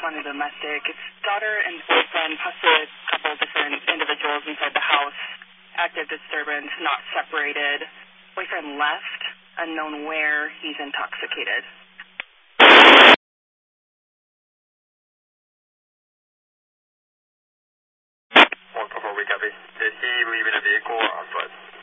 on a domestic. It's daughter and boyfriend, possibly a couple different individuals inside the house. Active disturbance, not separated. Boyfriend left, unknown where, he's intoxicated. 144, we copy. Did he leave in a vehicle or on foot?